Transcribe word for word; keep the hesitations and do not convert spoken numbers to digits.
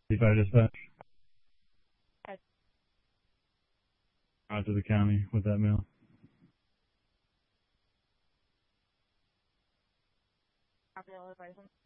Fire dispatch. Okay. Out to the county with that mail. Copy all advisement.